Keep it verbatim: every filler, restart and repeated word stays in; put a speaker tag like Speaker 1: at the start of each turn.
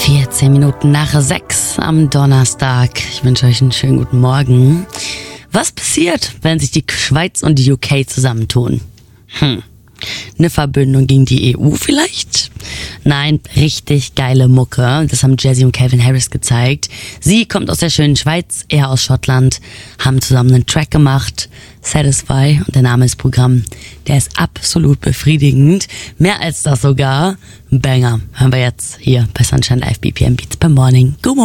Speaker 1: vierzehn Minuten nach sechs am Donnerstag. Ich wünsche euch einen schönen guten Morgen. Was passiert, wenn sich die Schweiz und die U K zusammentun? Hm. Eine Verbündung gegen die E U vielleicht? Nein, richtig geile Mucke. Das haben Jazzy und Calvin Harris gezeigt. Sie kommt aus der schönen Schweiz, er aus Schottland, haben zusammen einen Track gemacht, Satisfy, und der Name ist Programm. Der ist absolut befriedigend. Mehr als das sogar. Ein Banger. Hören wir jetzt hier bei Sunshine Live B P M Beats per Morning. Good morning.